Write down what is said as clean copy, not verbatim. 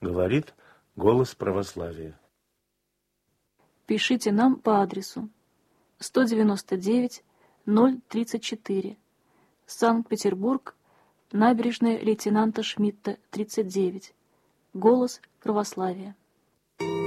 говорит голос православия. Пишите нам по адресу 199-034, Санкт-Петербург, набережная лейтенанта Шмидта, 39, голос православия.